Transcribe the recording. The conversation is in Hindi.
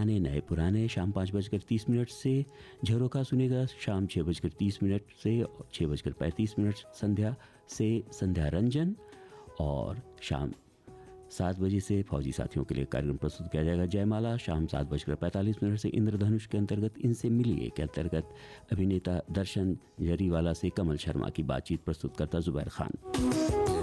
गाने नए पुराने शाम 5:30 से, झरोखा सुनेगा शाम 6:30 से 6:35 संध्या से संध्या रंजन, और शाम 7 बजे से फौजी साथियों के लिए कार्यक्रम प्रस्तुत किया जाएगा जयमाला। शाम 7:45 से इंद्रधनुष के अंतर्गत इनसे मिलिए के अंतर्गत अभिनेता दर्शन जरीवाला से कमल शर्मा की बातचीत प्रस्तुत करता जुबैर खान।